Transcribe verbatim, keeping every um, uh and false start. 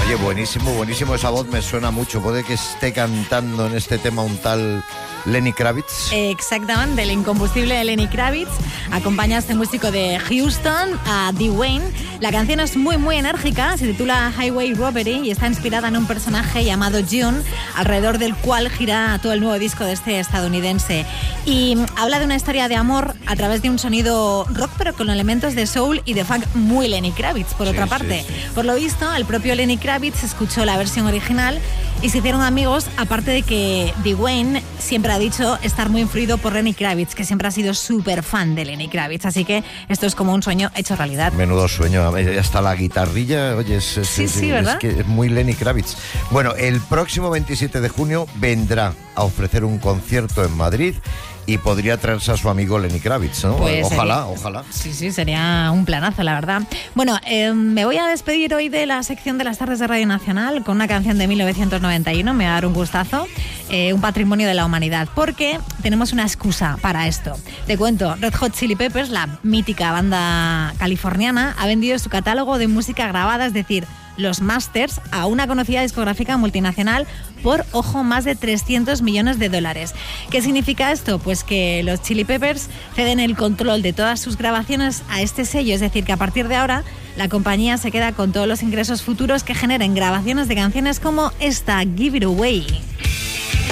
Oye, buenísimo, buenísimo. Esa voz me suena mucho. Puede que esté cantando en este tema un tal Lenny Kravitz. Exactamente, el incombustible Lenny Kravitz acompaña a este músico de Houston, a Dwayne. La canción es muy, muy enérgica, se titula Highway Robbery y está inspirada en un personaje llamado June, alrededor del cual gira todo el nuevo disco de este estadounidense. Y habla de una historia de amor a través de un sonido rock, pero con elementos de soul y de funk muy Lenny Kravitz, por Sí, otra sí, parte. sí. Por lo visto, el propio Lenny Kravitz escuchó la versión original y se hicieron amigos, aparte de que Dwayne siempre ha dicho estar muy influido por Lenny Kravitz, que siempre ha sido súper fan de Lenny Kravitz, así que esto es como un sueño hecho realidad. Menudo sueño, hasta la guitarrilla, oye, es, es, Sí, es, sí, es ¿verdad? que es muy Lenny Kravitz. Bueno, el próximo veintisiete de junio vendrá a ofrecer un concierto en Madrid y podría traerse a su amigo Lenny Kravitz, ¿no? Pues ojalá, sería, ojalá. Sí, sí, sería un planazo, la verdad. Bueno, eh, me voy a despedir hoy de la sección de las tardes de Radio Nacional con una canción de mil novecientos noventa y uno, me va a dar un gustazo, eh, un patrimonio de la humanidad, porque tenemos una excusa para esto. Te cuento, Red Hot Chili Peppers, la mítica banda californiana, ha vendido su catálogo de música grabada, es decir, los masters, a una conocida discográfica multinacional por, ojo, más de trescientos millones de dólares. ¿Qué significa esto? Pues que los Chili Peppers ceden el control de todas sus grabaciones a este sello, es decir, que a partir de ahora la compañía se queda con todos los ingresos futuros que generen grabaciones de canciones como esta, Give It Away.